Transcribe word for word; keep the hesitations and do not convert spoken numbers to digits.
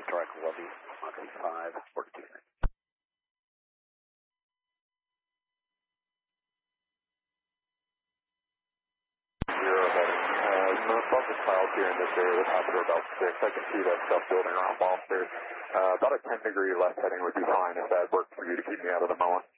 Strike Columbia, Moxie five, forty-two. Zero, buddy. Uh, above the clouds here in this area, the top are about six. I can see that stuff building around Foster. Uh, about a ten degree left heading would be fine if that worked for you to keep me out of the Moen.